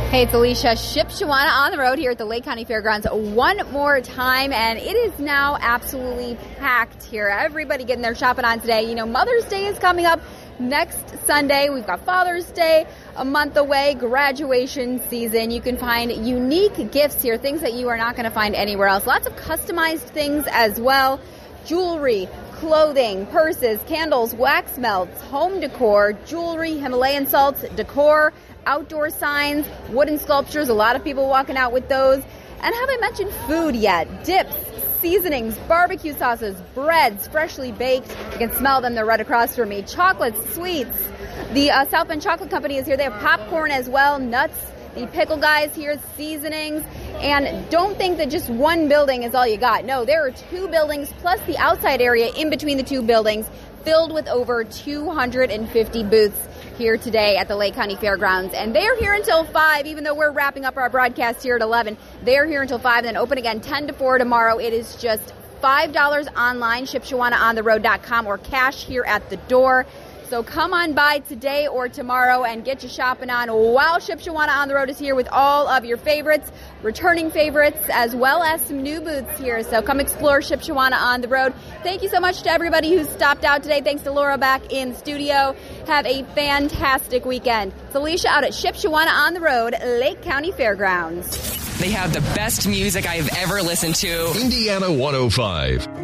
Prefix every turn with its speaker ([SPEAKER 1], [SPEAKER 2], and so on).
[SPEAKER 1] Hey, it's Alicia. Shipshewana on the road here at the Lake County Fairgrounds one more time, and it is now absolutely packed here. Everybody getting their shopping on today. You know, Mother's Day is coming up next Sunday. We've got Father's Day a month away, graduation season. You can find unique gifts here, things that you are not going to find anywhere else. Lots of customized things as well. Jewelry, clothing, purses, candles, wax melts, home decor, jewelry, Himalayan salts, decor, outdoor signs, wooden sculptures, a lot of people walking out with those. And have I mentioned food yet? Dips, seasonings, barbecue sauces, breads, freshly baked. You can smell them, they're right across from me. Chocolates, sweets. The South Bend Chocolate Company is here. They have popcorn as well, nuts. The pickle guys here, seasonings. And don't think that just one building is all you got. No, there are two buildings plus the outside area in between the two buildings filled with over 250 booths here today at the Lake County Fairgrounds. And they are here until 5, even though we're wrapping up our broadcast here at 11. They are here until 5, then open again 10 to 4 tomorrow. It is just $5 online, ShipsheWanaOnTheRoad.com, or cash here at the door. So come on by today or tomorrow and get your shopping on while Shipshewana on the Road is here with all of your favorites, returning favorites, as well as some new booths here. So come explore Shipshewana on the Road. Thank you so much to everybody who stopped out today. Thanks to Laura back in studio. Have a fantastic weekend. It's Alicia out at Shipshewana on the Road, Lake County Fairgrounds.
[SPEAKER 2] They have the best music I have ever listened to.
[SPEAKER 3] Indiana 105.